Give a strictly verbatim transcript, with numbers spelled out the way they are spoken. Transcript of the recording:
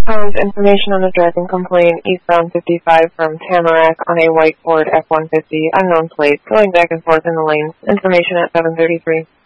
Found information on a driving complaint eastbound fifty-five from Tamarack on a white Ford F one fifty, unknown plate, going back and forth in the lanes. Information at seven thirty-three.